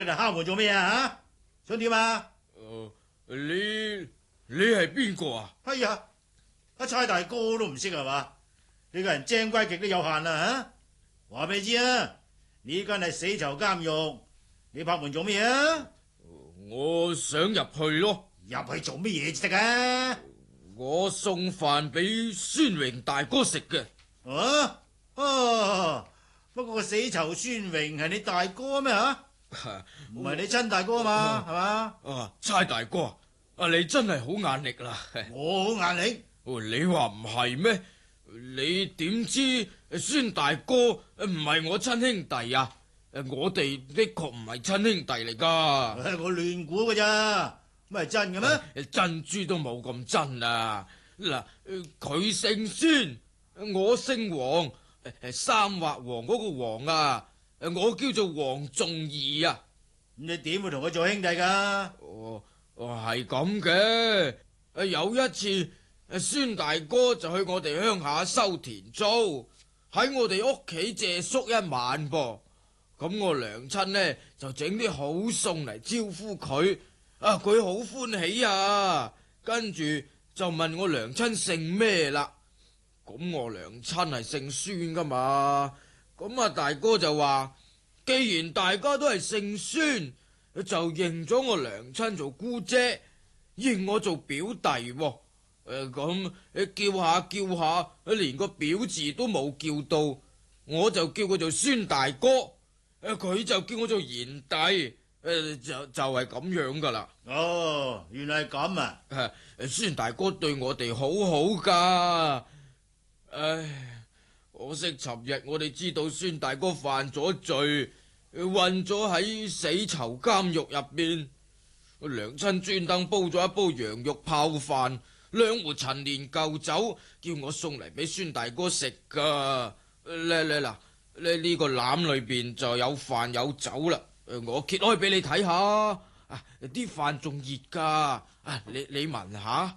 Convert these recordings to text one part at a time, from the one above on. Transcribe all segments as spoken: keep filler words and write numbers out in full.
你敲門做咩啊？吓，想點啊？ 誒、呃，你你係邊個啊？ 哎呀，阿差大哥都唔識係嘛？你個人精乖極都有限啦吓！話俾你知啊，呢間係死囚監獄，你拍門做咩啊？ 我想入去咯。 入去做乜嘢至得啊？ 我送飯俾孫榮大哥食嘅。 啊啊！不過個死囚孫榮係你大哥咩吓？唔係你親大哥嘛係嘛？ 啊，差大哥啊，你真係好眼力啦！ 我好眼力。 你話唔係咩？你點知孫大哥唔係我親兄弟啊？我哋的確唔係親兄弟嚟噶。 我亂估噶咋？乜係真嘅咩？ 珍珠都冇咁真啊！嗱，佢姓孫，我姓黃，三畫王嗰個黃啊，我叫做黃仲義啊。 你點會同佢做兄弟噶？ 哦，係咁嘅。有一次，孫大哥就去我哋鄉下收田租，喺我哋屋企借宿一晚噃。咁我娘親呢就整啲好餸嚟招呼佢。啊！佢好歡喜啊，跟住就問我娘親姓咩啦。咁我娘親係姓孫噶嘛。咁啊大哥就話，既然大家都係姓孫，就認咗我娘親做姑姐，認我做表弟喎。誒咁叫下叫下，連個表字都冇叫到，我就叫佢做孫大哥，誒佢就叫我做賢弟。誒、呃，就就係、是、咁樣噶啦。 哦，原來係咁啊！ 誒，孫大哥對我哋好好噶。唉，可惜尋日我哋知道孫大哥犯咗罪，混咗喺死囚監獄入邊。娘親專登煲咗一煲羊肉泡飯，兩壺陳年舊酒，叫我送嚟俾孫大哥食噶。咧咧嗱，呢呢個籃裏邊就有飯有酒啦。我揭開俾你睇下，啊，啲飯仲熱噶，啊，你你聞下，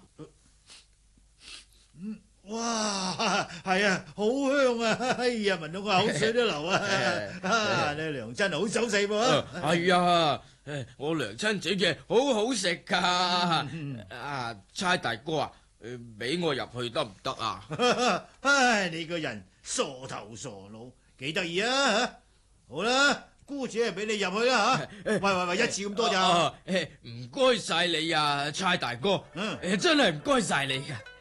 嗯，哇，係啊，好香啊，哎呀，聞到個口水都流啊，啊，你娘親好手勢噃， 係啊，我娘親整嘅好好食噶，啊，差大哥啊，俾我入去得唔得啊？ 唉，你個人傻頭傻腦，幾得意啊，好啦。姑姐係俾你入去啦吓，喂喂喂，一次咁多咋？ 唔該晒你啊，差大哥， 嗯， 真係唔該晒你噶。